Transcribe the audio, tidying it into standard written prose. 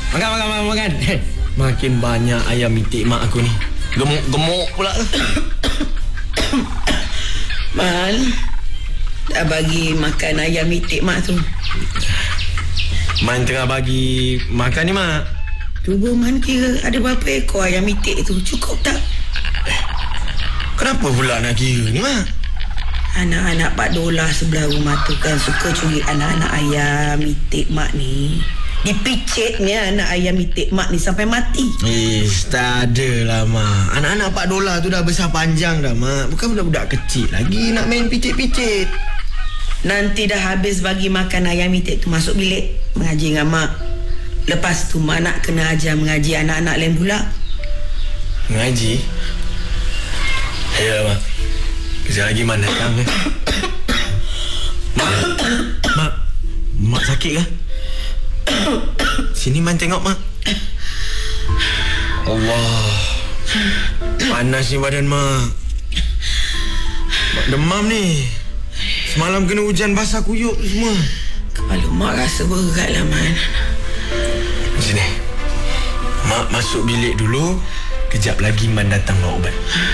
Makan. Makin banyak ayam itik mak aku ni. Gemuk pula. Mal, dah bagi makan ayam itik mak tu. Man tengah bagi makan ni mak. Cuba Man kira ada berapa ekor ayam itik tu. Cukup tak? Kenapa pula nak kira ni mak? Anak-anak Pak Dolah sebelah rumah tu kan suka curi anak-anak ayam itik mak ni. Dipicitnya anak ayam itik mak ni sampai mati. Tak adalah mak. Anak-anak Pak Dolah tu dah besar panjang dah mak. Bukan budak-budak kecil lagi nak main picit-picit. Nanti dah habis bagi makan ayam itik tu, masuk bilik mengaji dengan mak. Lepas tu mak nak kena ajar mengaji anak-anak lain pula. Mengaji? Ya mak. Kejap lagi mak datang ke? Mak sakit ke? Sini man tengok mak. Allah, panas ni badan mak. Mak demam ni. Semalam kena hujan basah kuyup semua. Kepala mak rasa berat lah Man. Sini, mak masuk bilik dulu. Kejap lagi man datang bawa ubat.